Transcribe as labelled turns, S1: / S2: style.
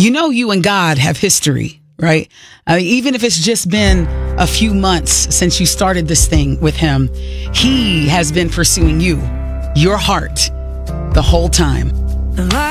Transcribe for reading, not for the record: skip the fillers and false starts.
S1: You know, you and God have history, right? Even if it's just been a few months since you started this thing with him, he has been pursuing you, your heart, the whole time.